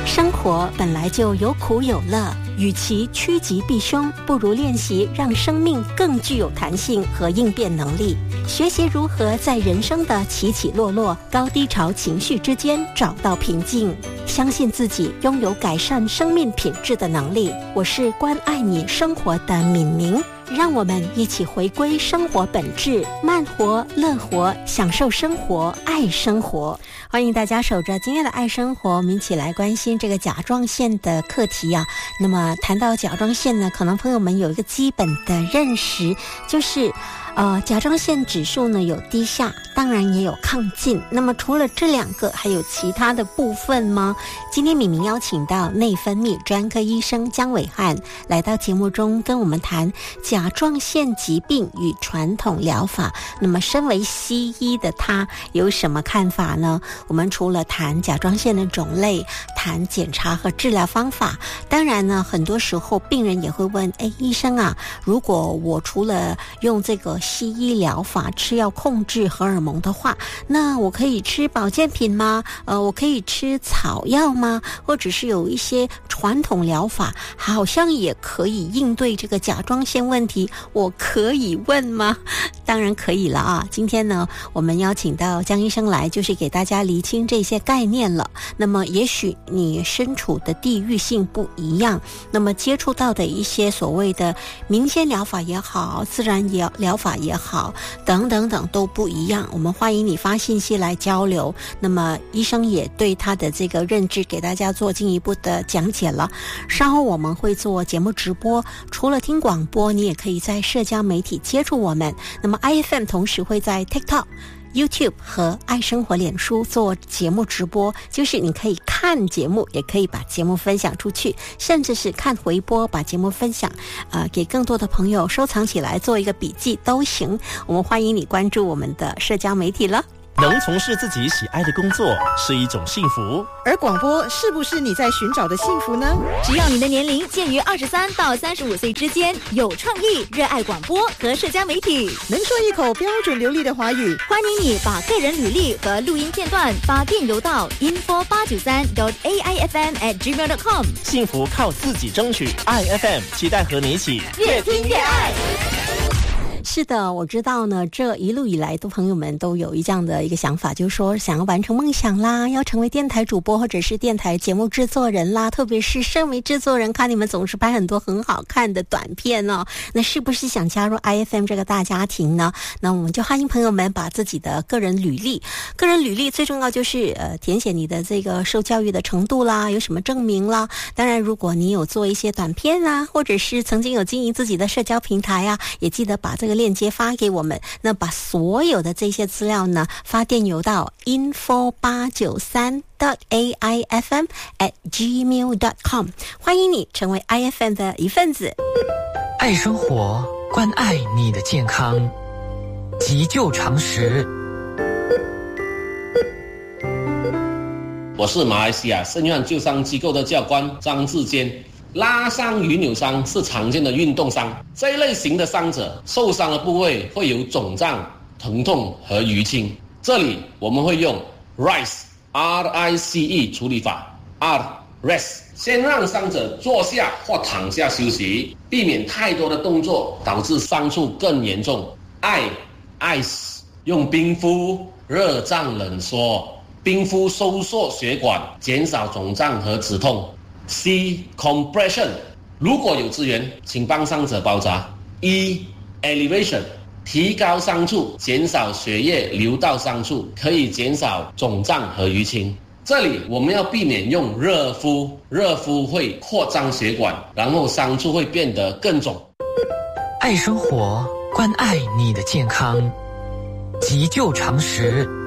生活本来就有苦有乐，与其趋吉避凶，不如练习让生命更具有弹性和应变能力，学习如何在人生的起起落落、高低潮情绪之间找到平静，相信自己拥有改善生命品质的能力。我是关爱你生活的敏明，让我们一起回归生活本质，慢活、乐活，享受生活，爱生活。欢迎大家守着今天的爱生活，我们一起来关心这个甲状腺的课题啊。那么谈到甲状腺呢，可能朋友们有一个基本的认识，就是甲状腺指数呢有低下，当然也有亢进。那么除了这两个，还有其他的部分吗？今天敏明邀请到内分泌专科医生江伟汉来到节目中，跟我们谈甲状腺疾病与传统疗法。那么身为西医的他有什么看法呢？我们除了谈甲状腺的种类，谈检查和治疗方法，当然呢很多时候病人也会问，医生啊，如果我除了用这个西医疗法吃药控制荷尔蒙的话，那我可以吃保健品吗？我可以吃草药吗？或者是有一些传统疗法好像也可以应对这个甲状腺问题，我可以问吗？当然可以了啊！今天呢我们邀请到江医生来，就是给大家厘清这些概念了。那么也许你身处的地域性不一样，那么接触到的一些所谓的民间疗法也好，自然疗法也好，等等等都不一样。我们欢迎你发信息来交流，那么医生也对他的这个认知给大家做进一步的讲解了。稍后我们会做节目直播，除了听广播，你也可以在社交媒体接触我们。那么 IFM 同时会在 TikTok、YouTube 和爱生活脸书做节目直播，就是你可以看节目，也可以把节目分享出去，甚至是看回播，把节目分享给更多的朋友收藏起来，做一个笔记都行。我们欢迎你关注我们的社交媒体了。 能从事自己喜爱的工作是一种幸福， 而广播是不是你在寻找的幸福呢？ 只要你的年龄介于23到35岁之间，有创意，热爱广播和社交媒体， 能说一口标准流利的华语， 欢迎你把个人履历和录音片段发电邮到 info893.aifm@gmail.com。 幸福靠自己争取，爱 FM 期待和你一起越听越爱。 是的，我知道呢，这一路以来的朋友们都有这样的一个想法，就是说想要完成梦想啦，要成为电台主播或者是电台节目制作人啦，特别是身为制作人，看你们总是拍很多很好看的短片哦，那是不是想加入 IFM 这个大家庭呢？那我们就欢迎朋友们把自己的个人履历最重要就是填写你的这个受教育的程度啦，有什么证明啦。当然如果你有做一些短片啊，或者是曾经有经营自己的社交平台啊，也记得把这个链接发给我们，那把所有的这些资料呢发电邮到 info893.aifm@gmail.com， 欢迎你成为 IFM 的一份子。 爱生活，关爱你的健康，急救常识。 我是马来西亚圣约翰救伤机构的教官张志坚。拉伤与扭伤是常见的运动伤，这一类型的伤者受伤的部位会有肿胀、疼痛和淤青。这里我们会用 RICE 处理法 ，rest， 先让伤者坐下或躺下休息，避免太多的动作导致伤处更严重。ice 用冰敷、热胀冷缩，冰敷收缩血管，减少肿胀和止痛。C compression， 如果有资源，请帮伤者包扎。E elevation， 提高伤处，减少血液流到伤处，可以减少肿胀和淤青。这里我们要避免用热敷，热敷会扩张血管，然后伤处会变得更肿。 爱生活，关爱你的健康，急救常识。